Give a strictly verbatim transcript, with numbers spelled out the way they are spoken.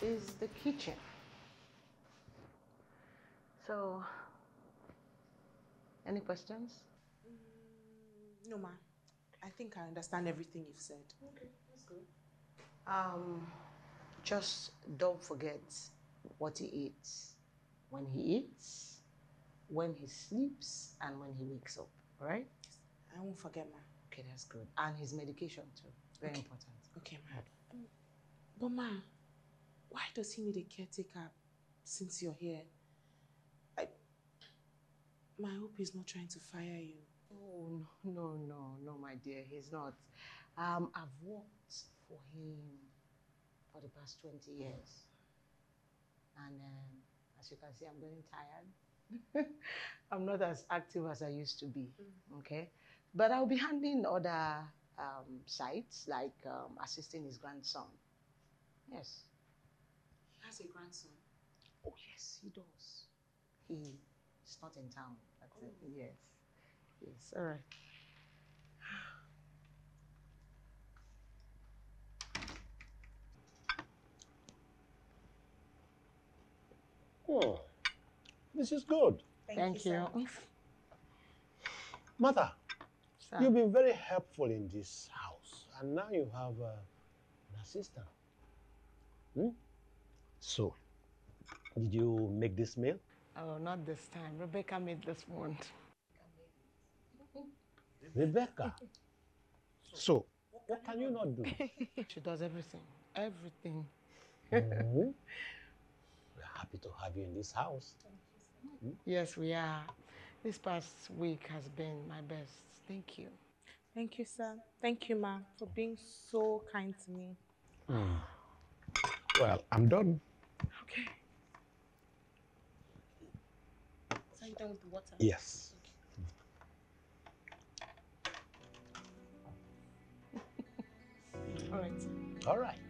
is the kitchen. So, any questions? Mm, no, ma. I think I understand everything you've said. Okay, that's good. Um, just don't forget what he eats, when he eats, when he sleeps, and when he wakes up, all right? Yes, I won't forget, ma. Okay, that's good. And his medication too, very Okay. important. Okay, ma. Um, but ma, why does he need a caretaker since you're here? I, my hope is not trying to fire you. Oh, no, no, no, no, my dear, he's not. Um, I've worked for him for the past twenty years. And um, as you can see, I'm getting tired. I'm not as active as I used to be, mm. Okay? But I'll be handling other um, sites, like um, assisting his grandson. Yes. He has a grandson? Oh, yes, he does. He is not in town. That's oh. it. Yes. Yes, all right. Oh, this is good. Thank, Thank you. you. Mother, Sir. You've been very helpful in this house, and now you have uh, an assistant. Hmm? So, did you make this meal? Oh, not this time. Rebecca made this one. Rebecca? So, what can you not do? She does everything. Everything. Mm-hmm. We're happy to have you in this house. Hmm? Yes, we are. This past week has been my best. Thank you. Thank you, sir. Thank you, ma, for being so kind to me. Mm. Well, I'm done. Okay. So you done with the water? Yes. Okay. All right. All right.